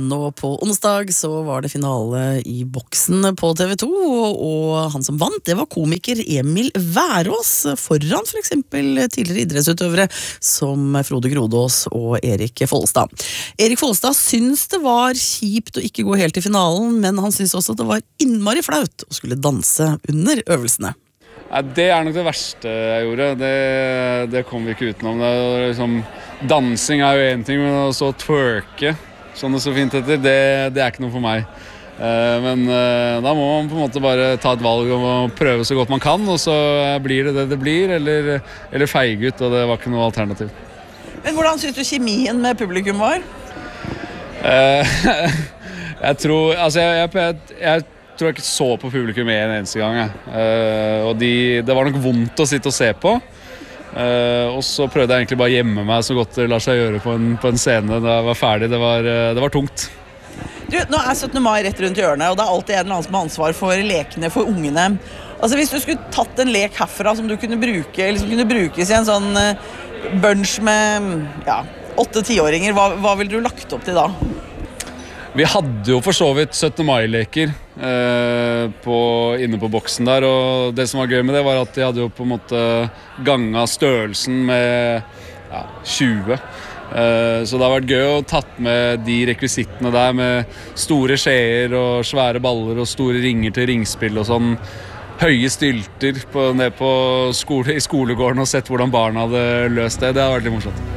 Nå på onsdag så var det finale i boksen på TV2, og han som vant, det var komiker Emil Værås, foran for eksempel tidligere idrettsutøvere som Frode Grodås og Erik Follestad. Erik Follestad syns det var kjipt å ikke gå helt i finalen, men han syns også at det var innmari flaut å skulle danse under øvelsene. Det nok det verste jeg gjorde. Det kom vi ikke utenom. Liksom, dansing jo en ting, men også twerke, sånn det så fint heter, det ikke noe for meg. Men da må man på en måte bare ta et valg om å prøve så godt man kan, og så blir det blir, eller feige ut, og det var ikke noe alternativ. Men hvordan synes du kjemien med publikum var? Jeg tror, jeg tror jeg ikke så på publikum en eneste gang. Og det var nok vondt å sitte og se på. Og så prøvde jeg egentlig bare å gjemme meg så godt det lar seg gjøre på en scene da jeg var ferdig. Det var tungt. Du, nå 17. mai rett rundt hjørnet, og det alltid en eller annen som har ansvar for lekene for ungene. Altså hvis du skulle tatt en lek herfra som du kunne bruke, eller som kunne brukes i en sånn bunch med 8-10-åringer, hva ville du lagt opp til da? Vi hadde jo for så vidt 17. mai-leker inne på boksen der, og det som var gøy med det var at de hadde jo på en måte ganget størrelsen med 20. Så det har vært gøy å tatt med de rekvisittene der med store skjeer og svære baller og store ringer til ringspill og sånn. Høye stylter ned på i skolegården og sett hvordan barna hadde løst det. Det har vært litt morsomt.